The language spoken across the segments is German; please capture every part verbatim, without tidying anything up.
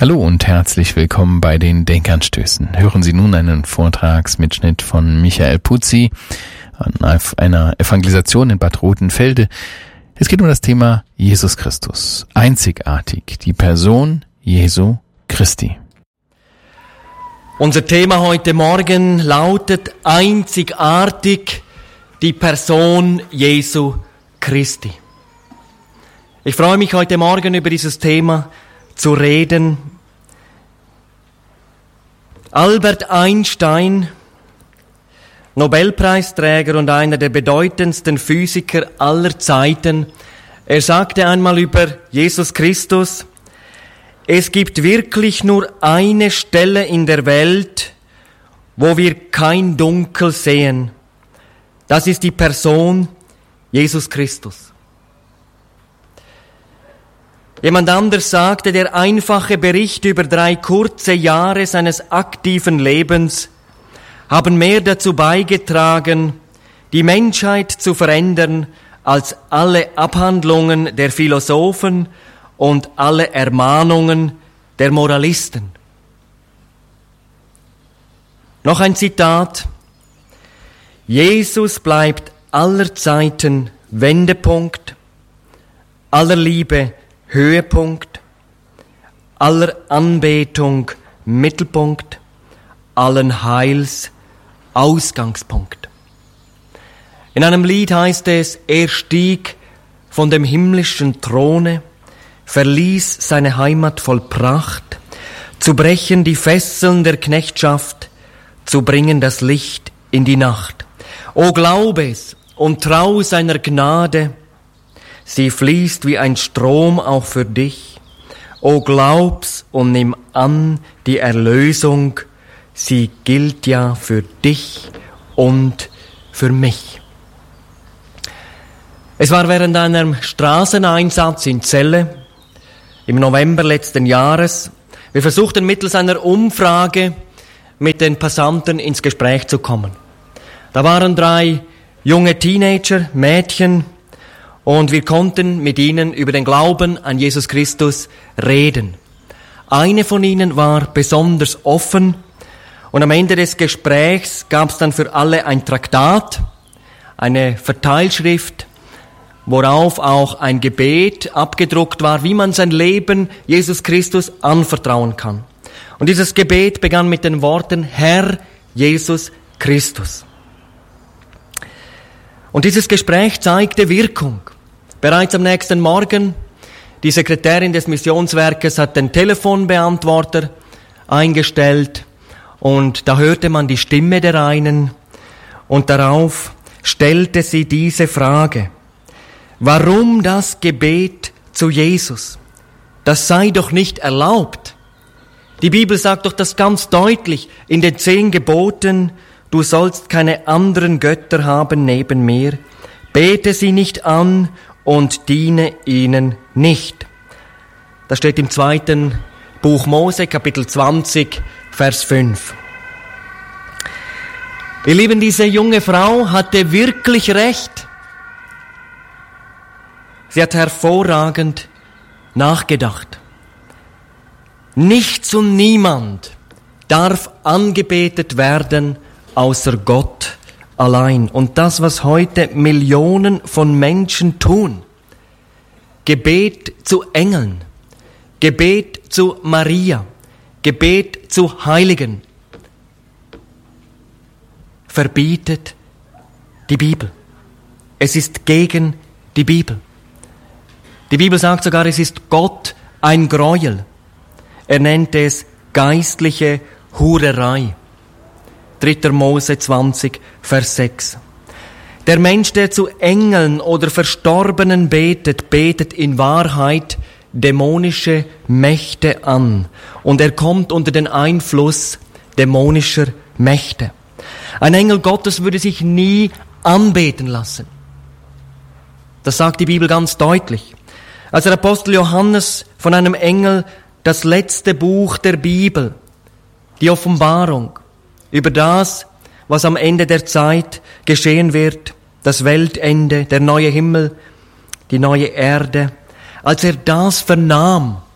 Hallo und herzlich willkommen bei den Denkanstößen. Hören Sie nun einen Vortragsmitschnitt von Michael Puzzi an einer Evangelisation in Bad Rotenfelde. Es geht um das Thema Jesus Christus. Einzigartig, die Person Jesu Christi. Unser Thema heute Morgen lautet einzigartig, die Person Jesu Christi. Ich freue mich heute Morgen über dieses Thema zu reden. Albert Einstein, Nobelpreisträger und einer der bedeutendsten Physiker aller Zeiten, er sagte einmal über Jesus Christus: Es gibt wirklich nur eine Stelle in der Welt, wo wir kein Dunkel sehen. Das ist die Person Jesus Christus. Jemand anders sagte, der einfache Bericht über drei kurze Jahre seines aktiven Lebens haben mehr dazu beigetragen, die Menschheit zu verändern, als alle Abhandlungen der Philosophen und alle Ermahnungen der Moralisten. Noch ein Zitat: Jesus bleibt aller Zeiten Wendepunkt, aller Liebe Höhepunkt, aller Anbetung Mittelpunkt, allen Heils Ausgangspunkt. In einem Lied heißt es: Er stieg von dem himmlischen Throne, verließ seine Heimat voll Pracht, zu brechen die Fesseln der Knechtschaft, zu bringen das Licht in die Nacht. O glaub es und trau seiner Gnade, sie fließt wie ein Strom auch für dich. O glaub's und nimm an, die Erlösung, sie gilt ja für dich und für mich. Es war während einem Straßeneinsatz in Celle im November letzten Jahres. Wir versuchten mittels einer Umfrage mit den Passanten ins Gespräch zu kommen. Da waren drei junge Teenager, Mädchen, und wir konnten mit ihnen über den Glauben an Jesus Christus reden. Eine von ihnen war besonders offen, und am Ende des Gesprächs gab es dann für alle ein Traktat, eine Verteilschrift, worauf auch ein Gebet abgedruckt war, wie man sein Leben Jesus Christus anvertrauen kann. Und dieses Gebet begann mit den Worten: Herr Jesus Christus. Und dieses Gespräch zeigte Wirkung. Bereits am nächsten Morgen, die Sekretärin des Missionswerkes hat den Telefonbeantworter eingestellt, und da hörte man die Stimme der einen, und darauf stellte sie diese Frage: Warum das Gebet zu Jesus? Das sei doch nicht erlaubt. Die Bibel sagt doch das ganz deutlich in den zehn Geboten: Du sollst keine anderen Götter haben neben mir. Bete sie nicht an und diene ihnen nicht. Das steht im zweiten Buch Mose, Kapitel zwanzig, Vers fünf. Ihr Lieben, diese junge Frau hatte wirklich recht. Sie hat hervorragend nachgedacht. Nichts und niemand darf angebetet werden außer Gott allein. Und das, was heute Millionen von Menschen tun, Gebet zu Engeln, Gebet zu Maria, Gebet zu Heiligen, verbietet die Bibel. Es ist gegen die Bibel. Die Bibel sagt sogar, es ist Gott ein Gräuel. Er nennt es geistliche Hurerei. dritter Mose zwanzig, Vers sechs. Der Mensch, der zu Engeln oder Verstorbenen betet, betet in Wahrheit dämonische Mächte an. Und er kommt unter den Einfluss dämonischer Mächte. Ein Engel Gottes würde sich nie anbeten lassen. Das sagt die Bibel ganz deutlich. Als der Apostel Johannes von einem Engel das letzte Buch der Bibel, die Offenbarung, über das, was am Ende der Zeit geschehen wird, das Weltende, der neue Himmel, die neue Erde. Als er das vernahm,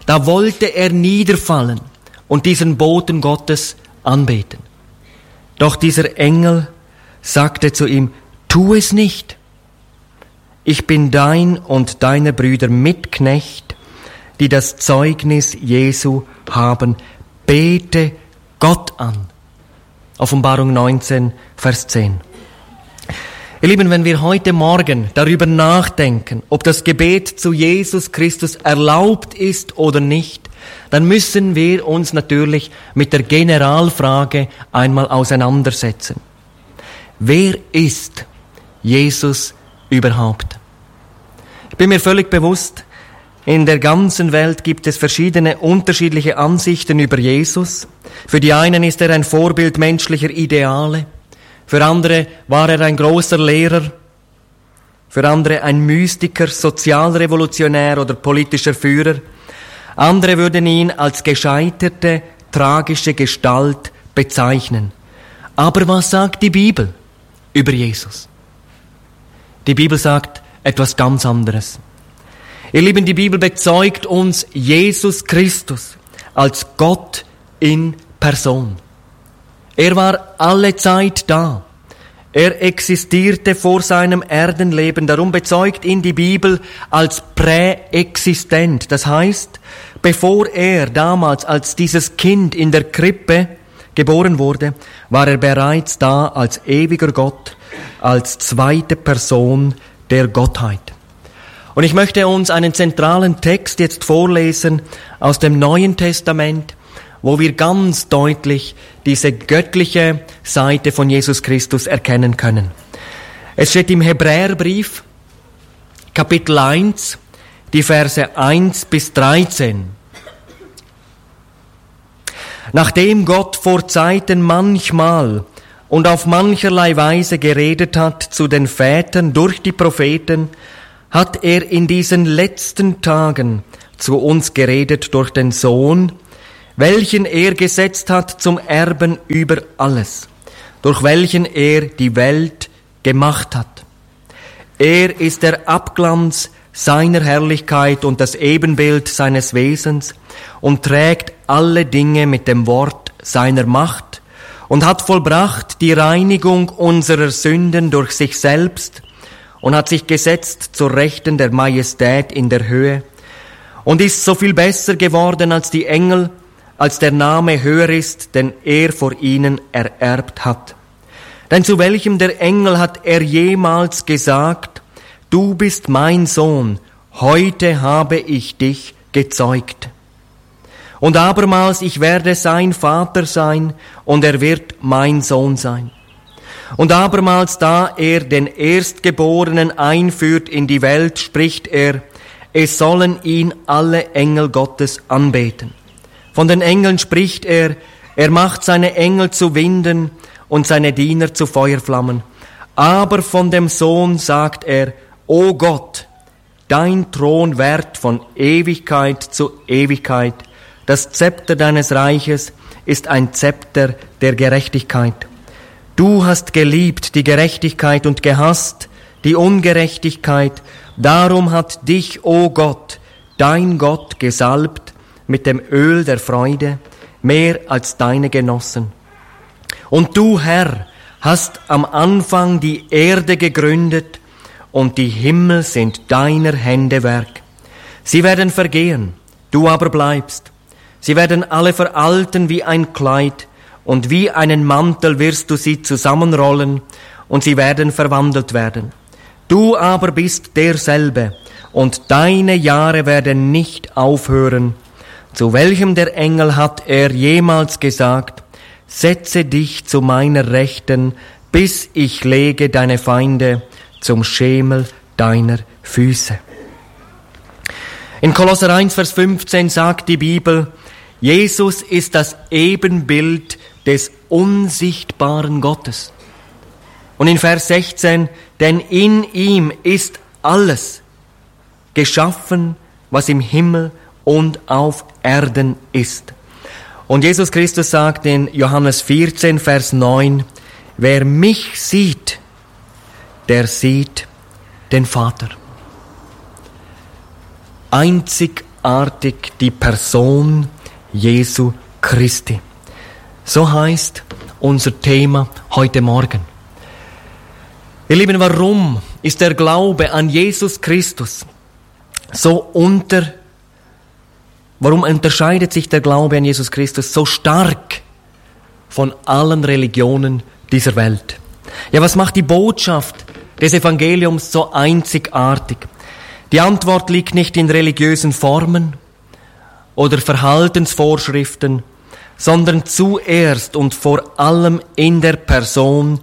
da wollte er niederfallen und diesen Boten Gottes anbeten. Doch dieser Engel sagte zu ihm, tu es nicht. Ich bin dein und deiner Brüder Mitknecht, die das Zeugnis Jesu haben. Bete Gott an. Offenbarung neunzehn, Vers zehn. Ihr Lieben, wenn wir heute Morgen darüber nachdenken, ob das Gebet zu Jesus Christus erlaubt ist oder nicht, dann müssen wir uns natürlich mit der Generalfrage einmal auseinandersetzen. Wer ist Jesus überhaupt? Ich bin mir völlig bewusst, in der ganzen Welt gibt es verschiedene unterschiedliche Ansichten über Jesus. Für die einen ist er ein Vorbild menschlicher Ideale. Für andere war er ein großer Lehrer, für andere ein Mystiker, Sozialrevolutionär oder politischer Führer. Andere würden ihn als gescheiterte, tragische Gestalt bezeichnen. Aber was sagt die Bibel über Jesus? Die Bibel sagt etwas ganz anderes. Ihr Lieben, die Bibel bezeugt uns Jesus Christus als Gott in Person. Er war alle Zeit da. Er existierte vor seinem Erdenleben. Darum bezeugt ihn die Bibel als präexistent. Das heißt, bevor er damals als dieses Kind in der Krippe geboren wurde, war er bereits da als ewiger Gott, als zweite Person der Gottheit. Und ich möchte uns einen zentralen Text jetzt vorlesen aus dem Neuen Testament, wo wir ganz deutlich diese göttliche Seite von Jesus Christus erkennen können. Es steht im Hebräerbrief, Kapitel eins, die Verse eins bis dreizehn. Nachdem Gott vor Zeiten manchmal und auf mancherlei Weise geredet hat zu den Vätern durch die Propheten, hat er in diesen letzten Tagen zu uns geredet durch den Sohn, welchen er gesetzt hat zum Erben über alles, durch welchen er die Welt gemacht hat. Er ist der Abglanz seiner Herrlichkeit und das Ebenbild seines Wesens und trägt alle Dinge mit dem Wort seiner Macht und hat vollbracht die Reinigung unserer Sünden durch sich selbst und hat sich gesetzt zur Rechten der Majestät in der Höhe und ist so viel besser geworden als die Engel, als der Name höher ist, den er vor ihnen ererbt hat. Denn zu welchem der Engel hat er jemals gesagt, du bist mein Sohn, heute habe ich dich gezeugt. Und abermals, ich werde sein Vater sein und er wird mein Sohn sein. Und abermals, da er den Erstgeborenen einführt in die Welt, spricht er, es sollen ihn alle Engel Gottes anbeten. Von den Engeln spricht er, er macht seine Engel zu Winden und seine Diener zu Feuerflammen. Aber von dem Sohn sagt er, O Gott, dein Thron währt von Ewigkeit zu Ewigkeit. Das Zepter deines Reiches ist ein Zepter der Gerechtigkeit. Du hast geliebt die Gerechtigkeit und gehasst die Ungerechtigkeit. Darum hat dich, O Gott, dein Gott gesalbt mit dem Öl der Freude, mehr als deine Genossen. Und du, Herr, hast am Anfang die Erde gegründet, und die Himmel sind deiner Hände Werk. Sie werden vergehen, du aber bleibst. Sie werden alle veralten wie ein Kleid, und wie einen Mantel wirst du sie zusammenrollen, und sie werden verwandelt werden. Du aber bist derselbe, und deine Jahre werden nicht aufhören. Zu welchem der Engel hat er jemals gesagt, setze dich zu meiner Rechten, bis ich lege deine Feinde zum Schemel deiner Füße. In Kolosser eins, Vers fünfzehn sagt die Bibel, Jesus ist das Ebenbild des unsichtbaren Gottes. Und in Vers sechzehn, denn in ihm ist alles geschaffen, was im Himmel und auf Erden ist. Und Jesus Christus sagt in Johannes vierzehn, Vers neun, wer mich sieht, der sieht den Vater. Einzig einzigartig die Person Jesu Christi. So heißt unser Thema heute Morgen. Ihr Lieben, warum ist der Glaube an Jesus Christus so unter, warum unterscheidet sich der Glaube an Jesus Christus so stark von allen Religionen dieser Welt? Ja, was macht die Botschaft des Evangeliums so einzigartig? Die Antwort liegt nicht in religiösen Formen oder Verhaltensvorschriften, sondern zuerst und vor allem in der Person